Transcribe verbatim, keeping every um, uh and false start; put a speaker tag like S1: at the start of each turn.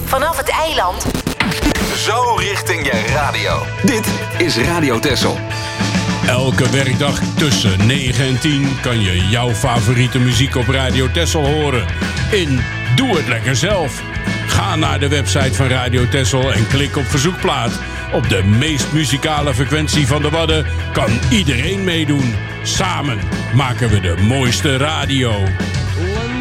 S1: vanaf het eiland.
S2: Zo richting je radio. Dit is Radio Texel.
S3: Elke werkdag tussen negen en tien kan je jouw favoriete muziek op Radio Texel horen. In Doe het lekker zelf. Ga naar de website van Radio Texel en klik op verzoekplaat. Op de meest muzikale frequentie van de Wadden kan iedereen meedoen. Samen maken we de mooiste radio.